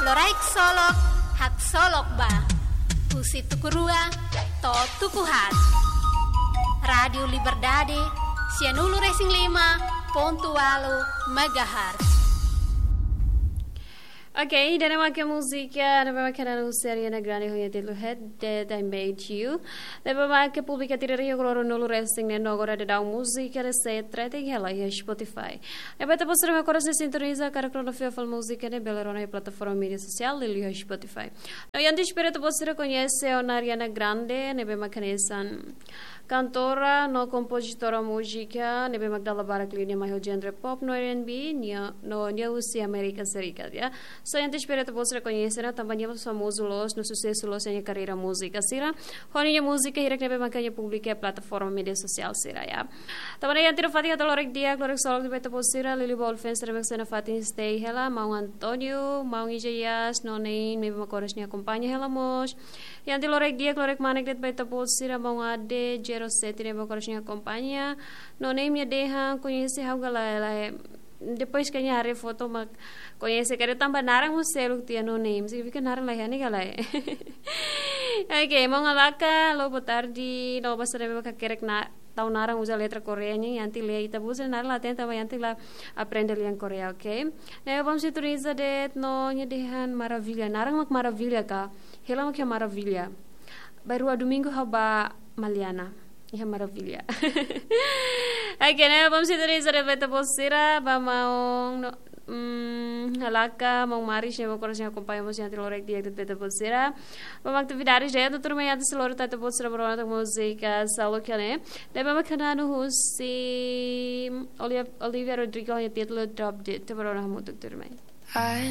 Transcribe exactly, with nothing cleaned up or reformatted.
Loraik solok, hak solok ba. Pusi tukurua, to tukuhat. Radio Liberdade, cianulu racing lima, ponto alo, megahertz. Ok, dan nama ke música, nama ke na série na grande hoje de Head That I Made You. Nama ke publica tiraria coloro no resting ne no agora de dar música etcétera. Tem ela e Spotify. E beta postar uma coisa sintoniza cara crono feel música ne belerona e plataforma mídia social e o Spotify. No yanti espero tu postar conhece a Ariana Grande, ne be macanesan cantora, no compositora música, ne be Magdala Barakli mai genre pop no R and B, no Neusi America Serica, ya. So yanti espero tu postar conhece na também os famosos no sucesso los em carreira música sira. Honi música hirek ne be macanha publica plataforma mídia social sira, ya. Também yanti fatia dolorek dia, glorek solok beta posira Lily Bolfens remexena fatin stay hela, Mau Antonio, Mau Ijayas, no nei me macoras ni acompanha hela mos. Yanti lorek dia, glorek manek det beta posira Mau Ade zero sete ne macoras ni acompanha. No nei me deha conhece how galera. Depois que a re foto mag conhece que também narang mo selo tia no name significa narang lah yani galai. Okay, mau ngalaka lo botardi lo basare ba kerek na tau narang usa letra coreana yanti le ita busa narang la tenta ba yanti la aprender liang Korea, okay? Ne vamos sintoniza de no nyedehan maravilha narang mak maravilha ka hela mak maravilha baru a domingo haba Maliana. É maravilha. Aqui, né? Vamos sintonizar a Beta Bolseira. Vamos um, Alaka, Mão Maris, né? Vamos coração acompanhamos a Lorek dia de Beta Bolseira. Vamos atividades já do turma já de Siloro Tata Bolseira para a música Saulo que né? Daí vamos cantar no Rusi Olivia Rodrigo e título Drop It para a música turma.